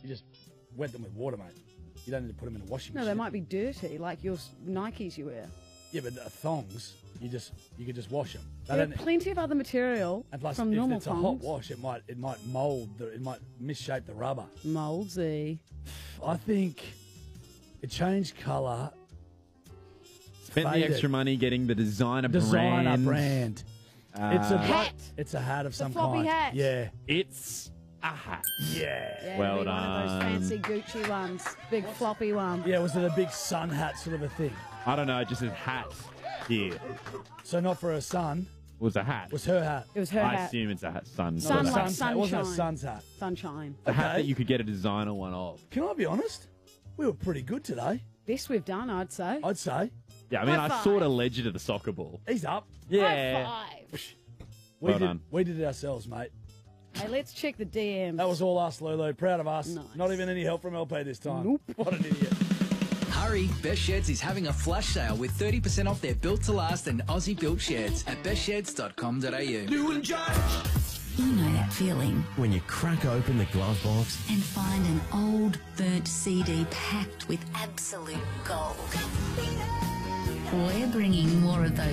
just wet them with water, mate. You don't need to put them in a washing No, machine. they might be dirty, like your Nikes you wear. Yeah, but thongs, you could just wash them. There are plenty of other material And plus, from if normal it's a hot wash, it might mould, it might misshape the rubber. Mouldsy. I think it changed colour. Spent the Faded. extra money getting the designer brand. It's a Hat. It's a hat of some floppy kind. hat. Yeah. It's a hat. Yeah. Yeah, Well it'd be one of those done. fancy Gucci ones, big floppy one. Yeah, was it a big sun hat sort of a thing? I don't know, it just says hat here. So not for her son, It was a hat. it was her hat. It was her I hat. assume it's a hat. Sun. Not Sun a like son's hat. It wasn't her sunshine. son's hat. Sunshine. A hat Okay. that you could get a designer one of. Can I be honest? We were pretty good today, Best we've done, I'd say. I'd say. Yeah, I mean, High I five. sort of led you to the soccer ball. He's up. Yeah. High five. We Well did, done. we did it ourselves, mate. Hey, let's check the DMs. That was all us, Lulu. Proud of us. Nice. Not even any help from LP this time. Nope. What an idiot. Hurry, Best Sheds is having a flash sale with 30% off their built to last and Aussie built sheds at bestsheds.com.au. You know that feeling When you crack open the glove box and find an old, burnt CD packed with absolute gold. We're bringing more of those